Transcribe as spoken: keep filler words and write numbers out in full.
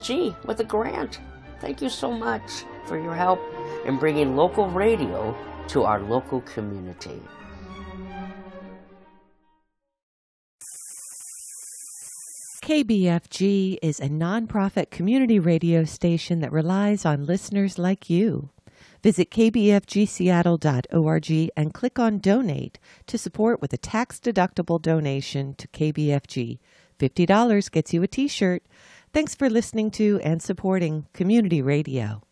G with a grant. Thank you so much for your help in bringing local radio to our local community. K B F G is a nonprofit community radio station that relies on listeners like you. Visit k b f g seattle dot org and click on Donate to support with a tax-deductible donation to K B F G. fifty dollars gets you a t-shirt. Thanks for listening to and supporting community radio.